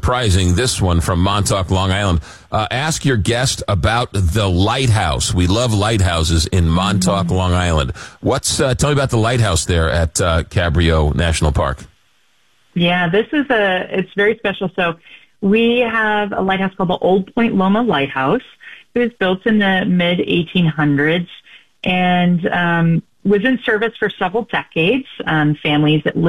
surprising. This one from Montauk, Long Island. Ask your guest about the lighthouse. We love lighthouses in Montauk, Long Island. Tell me about the lighthouse there at Cabrillo National Park. Yeah, it's very special. So we have a lighthouse called the Old Point Loma Lighthouse. It was built in the mid-1800s and was in service for several decades. Families that